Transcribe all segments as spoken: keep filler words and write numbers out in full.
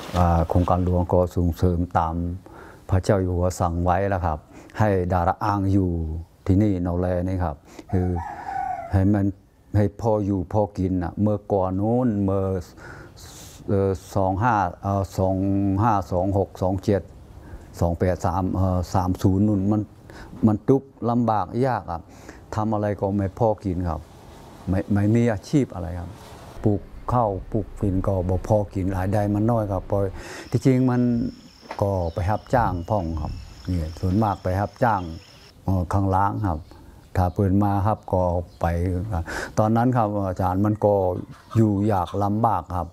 โครงการหลวงก็ส่งเสริมตามพระเจ้าอยู่หัวสั่งไว้แล้วครับให้ดาราอ้างอยู่ที่นี่นอแลนี่ครับคือให้มันให้พออยู่พอกินอ่ะเมื่อก่อนนู้นเมื่อสองห้าสองห้าสองหกสองเจ็ดสองแปดสามสามศูนย์นู่นมันมันทุกข์ลำบากยากครับทำอะไรก็ไม่พอกินครับไม่ไม่มีอาชีพอะไรครับปลูกข้าวปลูกฟินก็บ่พอกินรายได้มันน้อยครับพอที่จริงมันก็ไปรับจ้างพ่องครับนี่ส่วนมากไปรับจ้างข้างล่างครับถ้าเปิดมาครับก็ไปตอนนั้นครับอาจารย์มันก็อยู่ยากลำบากครับ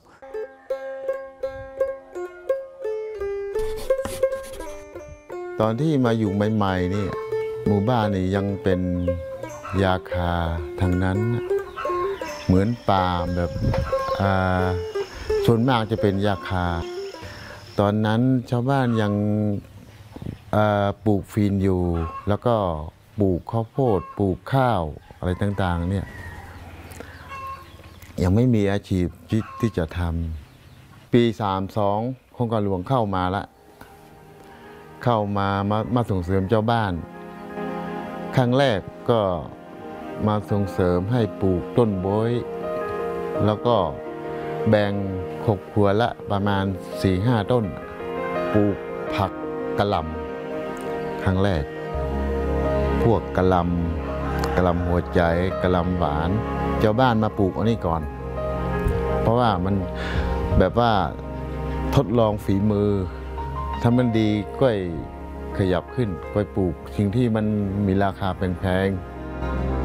ตอนที่มาอยู่ใหม่ๆนี่หมู่บ้านนี่ยังเป็นยาคาทางนั้นเหมือนป่าแบบส่วนมากจะเป็นยาคาตอนนั้นชาวบ้านยังปลูกฟีนอยู่แล้วก็ปลูกข้าวโพดปลูกข้าวอะไรต่างๆเนี่ยยังไม่มีอาชีพที่จะทำปีสามสองโครงการหลวงเข้ามาแล้วเข้ามามามาส่งเสริมเจ้าบ้านครั้งแรกก็มาส่งเสริมให้ปลูกต้นโบ้ยแล้วก็แบ่งครอบครัวละประมาณ สี่ห้า ต้นปลูกผักกะหล่ำครั้งแรกพวกกะหล่ำกะหล่ำหัวใจกะหล่ำหวานเจ้าบ้านมาปลูกอันนี้ก่อนเพราะว่ามันแบบว่าทดลองฝีมือถ้ามันดีก็ขยับขึ้นก็ปลูกสิ่งที่มันมีราคาแพงๆ